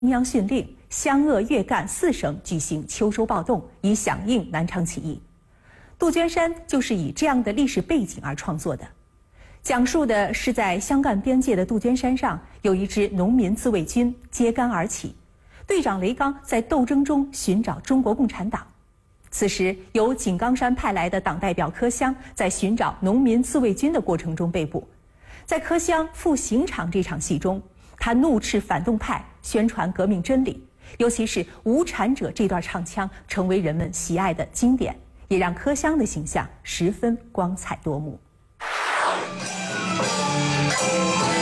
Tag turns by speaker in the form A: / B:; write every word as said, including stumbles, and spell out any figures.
A: 中央训令，湘鄂粤赣四省举行秋收暴动，以响应南昌起义。杜鹃山就是以这样的历史背景而创作的，讲述的是在湘赣边界的杜鹃山上，有一支农民自卫军揭竿而起，队长雷刚在斗争中寻找中国共产党。此时，由井冈山派来的党代表柯湘在寻找农民自卫军的过程中被捕。在柯湘赴刑场这场戏中，他怒斥反动派，宣传革命真理，尤其是无产者这段唱腔成为人们喜爱的经典，也让柯湘的形象十分光彩夺目。